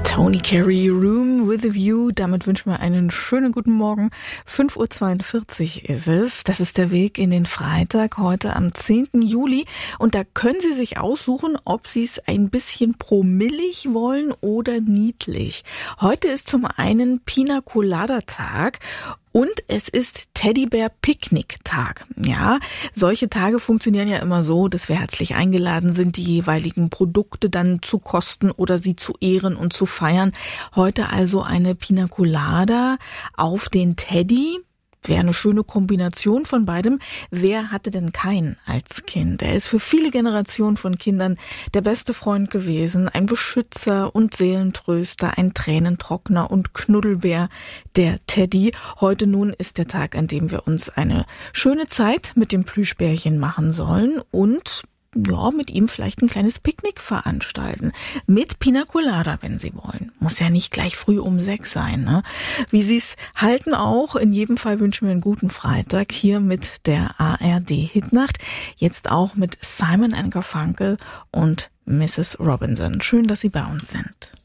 Tony Carey, Room with a View. Damit wünschen wir einen schönen guten Morgen. 5:42 Uhr ist es. Das ist der Weg in den Freitag, heute am 10. Juli. Und da können Sie sich aussuchen, ob Sie es ein bisschen promillig wollen oder niedlich. Heute ist zum einen Pina Colada Tag. Und es ist Teddybär-Picknick-Tag. Ja, solche Tage funktionieren ja immer so, dass wir herzlich eingeladen sind, die jeweiligen Produkte dann zu kosten oder sie zu ehren und zu feiern. Heute also eine Pina Colada auf den Teddy. Wäre eine schöne Kombination von beidem. Wer hatte denn keinen als Kind? Er ist für viele Generationen von Kindern der beste Freund gewesen, ein Beschützer und Seelentröster, ein Tränentrockner und Knuddelbär, der Teddy. Heute nun ist der Tag, an dem wir uns eine schöne Zeit mit dem Plüschbärchen machen sollen und mit ihm vielleicht ein kleines Picknick veranstalten. Mit Pina Colada, wenn Sie wollen. Muss ja nicht gleich früh um 6 sein, ne? Wie Sie es halten auch. In jedem Fall wünschen wir einen guten Freitag hier mit der ARD Hitnacht. Jetzt auch mit Simon & Garfunkel und Mrs. Robinson. Schön, dass Sie bei uns sind.